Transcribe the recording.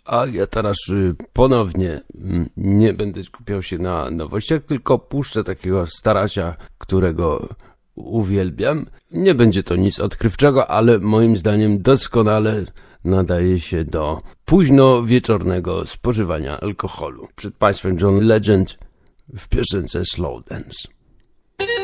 A ja teraz ponownie nie będę skupiał się na nowościach, tylko puszczę takiego starasia, którego uwielbiam. Nie będzie to nic odkrywczego, ale moim zdaniem doskonale nadaje się do późno wieczornego spożywania alkoholu. Przed Państwem John Legend w piosence Slow Dance.